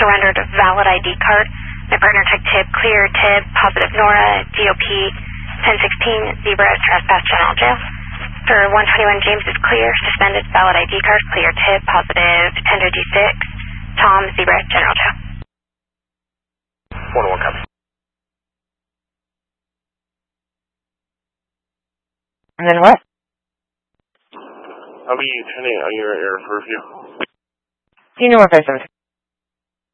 surrendered a valid ID card. My partner took tip, clear, tip, positive Nora, GOP, 1016, Zebra, trespass, general jail. For 121, James is clear, suspended, valid ID card, clear, tip, positive, tender D6, Tom, Zebra, general jail. 101 copy. And then what? I'll be turning on your air curfew. Senior 157.